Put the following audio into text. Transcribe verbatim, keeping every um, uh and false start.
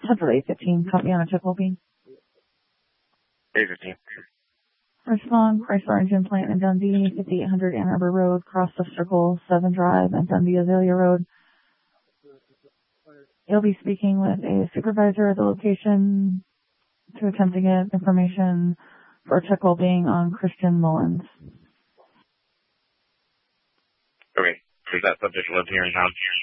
Central eight fifteen, copy on a check will be. eight fifteen. Respond, Chrysler Engine Plant in Dundee, fifty-eight hundred Ann Arbor Road, cross the Circle, seven Drive, and Dundee Azalea Road. You'll be speaking with a supervisor at the location to attempt to get information for a check well-being on Christian Mullins. Okay. Is that subject lived here in town?